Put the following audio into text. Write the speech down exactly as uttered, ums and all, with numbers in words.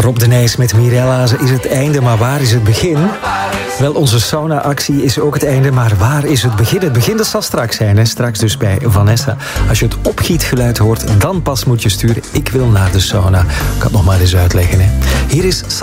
Rob de Nijs met Mirella is het einde, maar waar is het begin? Wel, onze sauna-actie is ook het einde, maar waar is het begin? Het begin dat zal straks zijn, hè? Straks dus bij Vanessa. Als je het opgietgeluid hoort, dan pas moet je sturen. Ik wil naar de sauna. Ik kan het nog maar eens uitleggen. Hè? Hier is